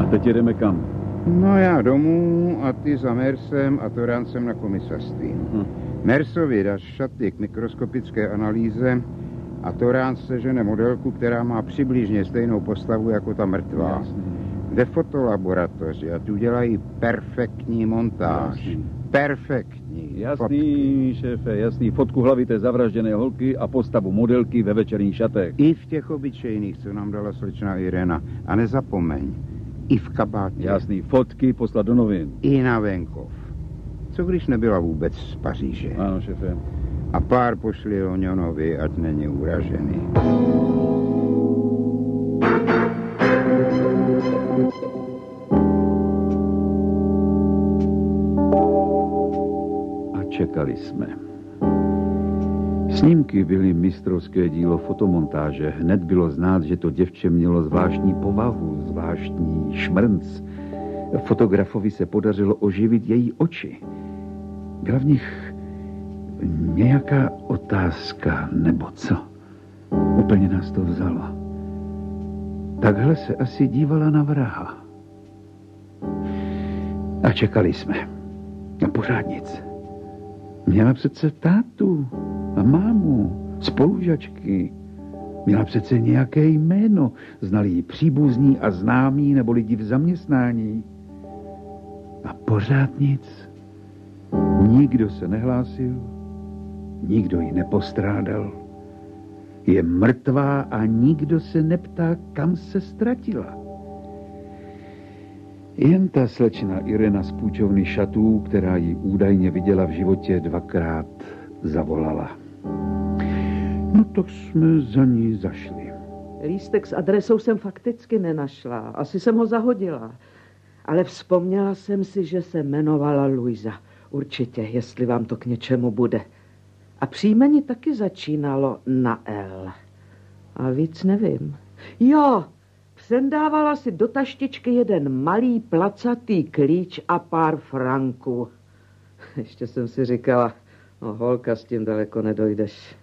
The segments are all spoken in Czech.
A teď jedeme kam? No já domů a ty za Mersem a Toráncem na komisařství. Mersovi dáš šaty k mikroskopické analýze a Toránc sežene modelku, která má přibližně stejnou postavu jako ta mrtvá. Jasný. Jde fotolaboratoři a tu dělají perfektní montáž. Jasný. Perfektní. Jasný, fotky. šéfe, jasný. Fotku hlavité zavražděné holky a postavu modelky ve večerních šatech. I v těch obyčejných, co nám dala slečna Irena. A nezapomeň, i v kabátě. Jasný, fotky poslat do novin. I na venkov. Co když nebyla vůbec z Paříže? Ano, šéfe. A pár pošli Oňonovi, ať není uražený. A čekali jsme. Snímky byly mistrovské dílo fotomontáže. Hned bylo znát, že to děvče mělo zvláštní povahu, zvláštní šmrnc. Fotografovi se podařilo oživit její oči. Byla v nich nějaká otázka, nebo co? Úplně nás to vzalo. Takhle se asi dívala na vraha. A čekali jsme. A pořád nic. Měla přece tátu a mámu, spolužačky. Měla přece nějaké jméno. Znali ji příbuzní a známí nebo lidi v zaměstnání. A pořád nic. Nikdo se nehlásil, nikdo ji nepostrádal. Je mrtvá a nikdo se neptá, kam se ztratila. Jen ta slečna Irena z půjčovny šatů, která ji údajně viděla v životě 2krát, zavolala. No tak jsme za ní zašli. Lístek s adresou jsem fakticky nenašla. Asi jsem ho zahodila. Ale vzpomněla jsem si, že se jmenovala Luisa. Určitě, jestli vám to k něčemu bude. A příjmení taky začínalo na L. A víc nevím. Jo, přendávala si do taštičky jeden malý placatý klíč a pár franků. Ještě jsem si říkala, no holka, s tím daleko nedojdeš.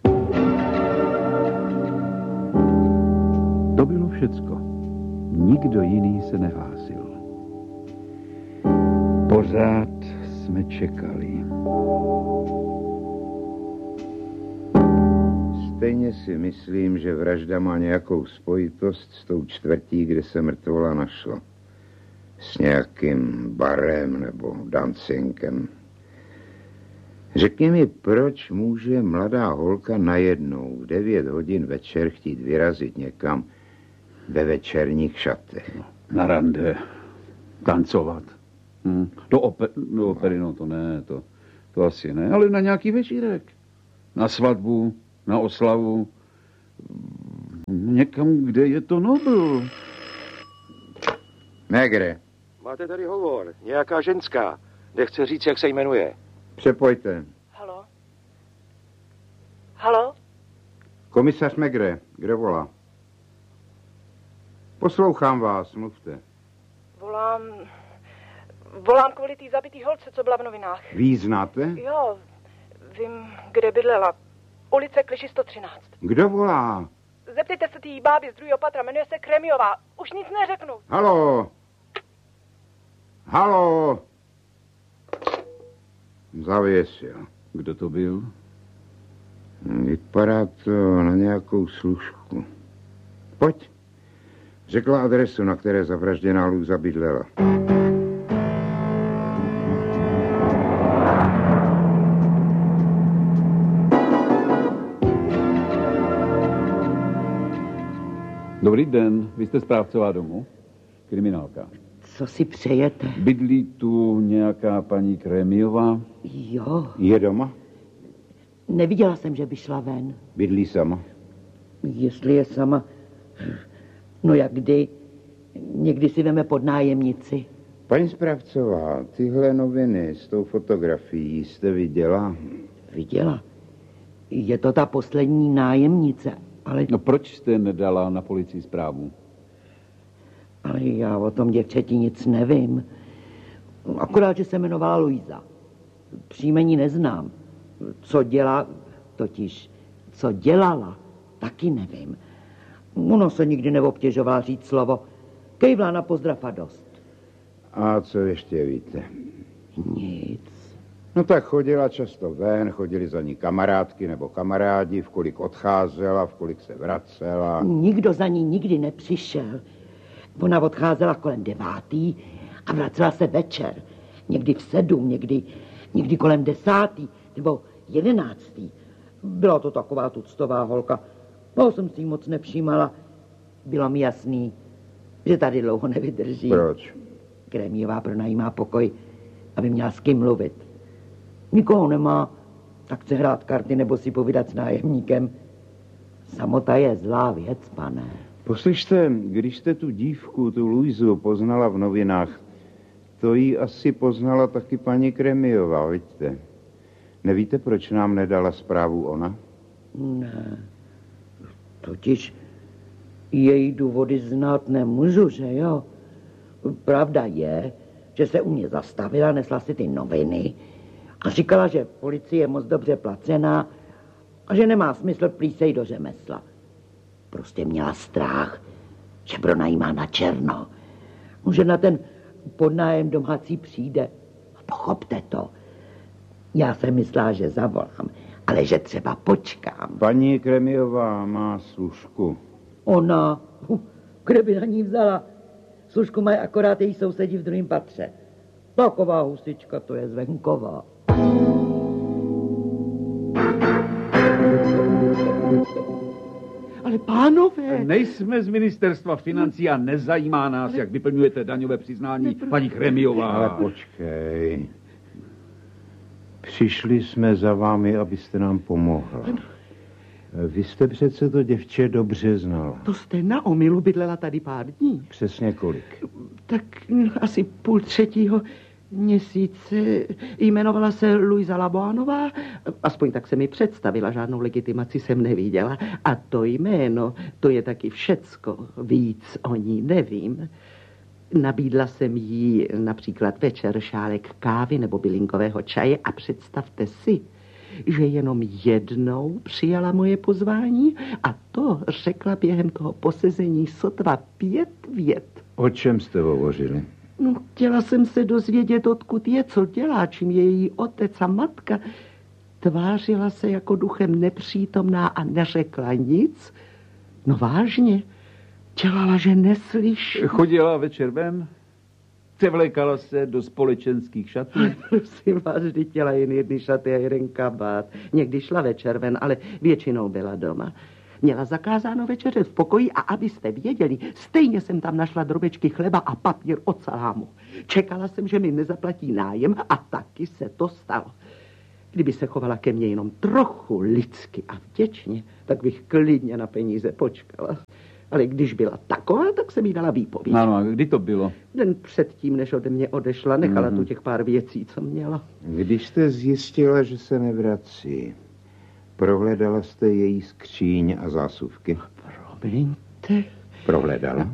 To bylo všecko. Nikdo jiný se nehlásil. Pořád jsme čekali. Stejně si myslím, že vražda má nějakou spojitost s tou čtvrtí, kde se mrtvola našla. S nějakým barem nebo dancinkem. Řekni mi, proč může mladá holka najednou v 9 hodin večer chtít vyrazit někam ve večerních šatech? Na rande. Tancovat. Do opery, no to ne, to asi ne, ale na nějaký večírek. Na svatbu, na oslavu, někam, kde je to Nobl. Megre. Máte tady hovor, nějaká ženská. Nechce říct, jak se jmenuje. Přepojte. Halo? Halo? Komisař Megre, kdo volá? Poslouchám vás, mluvte. Volám kvůli té zabitý holce, co byla v novinách. Vy ji znáte? Jo, vím, kde bydlela. Ulice Kliši 113. Kdo volá? Zeptejte se té báby z druhého patra, jmenuje se Kremiová. Už nic neřeknu. Haló? Haló? Zavěsil. Kdo to byl? Vypadá to na nějakou služku. Pojď. Řekla adresu, na které zavražděná Luisa bydlela. Dobrý den, vy jste správcová domu? Kriminálka. Co si přejete? Bydlí tu nějaká paní Kremiová? Jo. Je doma? Neviděla jsem, že by šla ven. Bydlí sama? Jestli je sama, no jak kdy, někdy si veme pod nájemnici. Paní správcová, tyhle noviny s tou fotografií jste viděla? Viděla. Je to ta poslední nájemnice, ale... No proč jste nedala na policii zprávu? Ale já o tom děvčeti nic nevím. Akorát, že se jmenovala Luisa. Příjmení neznám. Co dělala, taky nevím. Ona se nikdy neobtěžovala říct slovo. Kejvla na pozdrav a dost. A co ještě víte? Nic. No tak chodila často ven, chodili za ní kamarádky nebo kamarádi, v kolik odcházela, v kolik se vracela. Nikdo za ní nikdy nepřišel. Ona odcházela kolem 9. a vracela se večer. Někdy v 7, někdy kolem 10. nebo 11. Byla to taková tuctová holka. Toho jsem si jí moc nepřijímala. Bylo mi jasný, že tady dlouho nevydrží. Proč? Krémiová pronajímá pokoj, aby měla s kým mluvit. Nikoho nemá, tak chce hrát karty nebo si povídat s nájemníkem. Samota je zlá věc, pane. Poslyšte, když jste tu dívku, tu Luizu, poznala v novinách, to jí asi poznala taky paní Krémiová, vidíte? Nevíte, proč nám nedala zprávu ona? Ne. Totiž její důvody znát nemůžu, že jo? Pravda je, že se u mě zastavila, nesla si ty noviny a říkala, že policie je moc dobře placená a že nemá smysl plísej do řemesla. Prostě měla strach, že pronajímá na černo. Že na ten podnájem domácí přijde. Pochopte to. Já jsem myslela, že zavolám, ale že třeba počkám. Paní Krémiová má služku. Ona, kde by na ní vzala? Služku mají akorát její sousedí v druhém patře. Taková husička, to je zvenková. Ale pánové... Nejsme z ministerstva financí a nezajímá nás, jak vyplňujete daňové přiznání, paní Krémiová. Ale počkej. Přišli jsme za vámi, abyste nám pomohla. Vy jste přece to děvče dobře znala. To jste na omylu bydlela tady pár dní. Přesně kolik? Tak asi 2/3 měsíce. Jmenovala se Luisa Laboanová. Aspoň tak se mi představila, žádnou legitimaci jsem neviděla. A to jméno, to je taky všecko. Víc o ní nevím. Nabídla jsem jí například večer šálek kávy nebo bylinkového čaje a představte si, že jenom jednou přijala moje pozvání a to řekla během toho posezení sotva 5 vět. O čem jste hovořili? No, chtěla jsem se dozvědět, odkud je, co dělá, čím je její otec a matka. Tvářila se jako duchem nepřítomná a neřekla nic. No vážně, dělala, že neslyší. Chodila večer ven, převlékala se do společenských šatů. Prosím vás, vždy chtěla jen jedny šaty a jeden kabát. Někdy šla večer ven, ale většinou byla doma. Měla zakázáno večeřet v pokoji a abyste věděli, stejně jsem tam našla drobečky chleba a papír od salámu. Čekala jsem, že mi nezaplatí nájem a taky se to stalo. Kdyby se chovala ke mně jenom trochu lidsky a vděčně, tak bych klidně na peníze počkala. Ale když byla taková, tak jsem jí dala výpověď. Ano, a kdy to bylo? Den předtím, než ode mě odešla, nechala tu těch pár věcí, co měla. Když jste zjistila, že se nevrací, prohledala jste její skříň a zásuvky? Promiňte. Prohledala?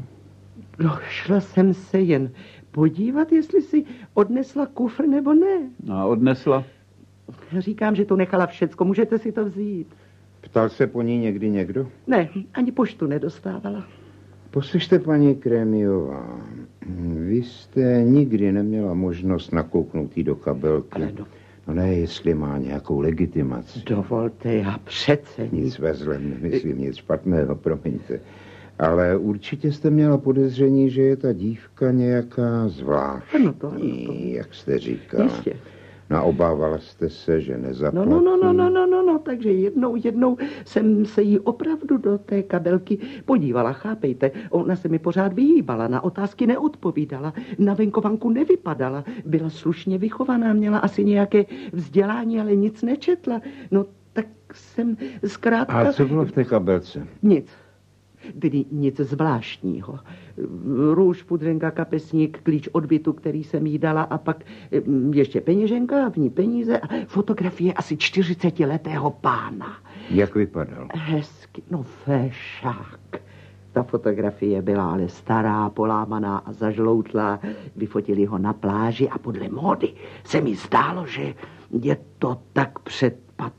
Došla jsem se jen podívat, jestli si odnesla kufr nebo ne. A odnesla? Říkám, že to nechala všecko, můžete si to vzít. Ptal se po ní někdy někdo? Ne, ani poštu nedostávala. Poslyšte, paní Krémiová, vy jste nikdy neměla možnost nakouknout jí do kabelky. Ale no ne, jestli má nějakou legitimaci. Dovolte, já přece Nic ve zlém nemyslím, nic špatného, promiňte. Ale určitě jste měla podezření, že je ta dívka nějaká zvláštní, ano, to. jak jste říkala. Jistě. No, obávala jste se, že nezaplatí. No, takže jednou jsem se jí opravdu do té kabelky podívala, chápejte. Ona se mi pořád vyhýbala, na otázky neodpovídala, na venkovanku nevypadala, byla slušně vychovaná, měla asi nějaké vzdělání, ale nic nečetla. No, tak jsem zkrátka... A co bylo v té kabelce? Nic. Tedy nic zvláštního. Růž, pudrenka, kapesník, klíč od bytu, který jsem jí dala a pak ještě peněženka, v ní peníze a fotografie asi 40letého pána. Jak vypadal? Hezky, no fešák. Ta fotografie byla ale stará, polámaná a zažloutlá. Vyfotili ho na pláži a podle módy se mi zdálo, že je to tak před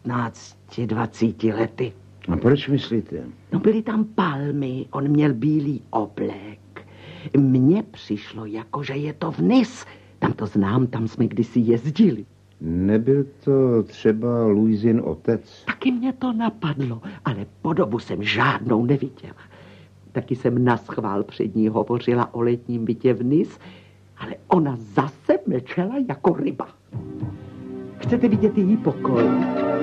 15-20 lety. A proč myslíte? No byly tam palmy, on měl bílý oblek Mně přišlo, jako že je to v Nice. Tam to znám, tam jsme kdysi jezdili. Nebyl to třeba Louisin otec? Taky mě to napadlo, ale podobu jsem žádnou neviděla. Taky jsem naschvál před ní hovořila o letním bytě v Nice, ale ona zase mlčela jako ryba. Chcete vidět její pokoj?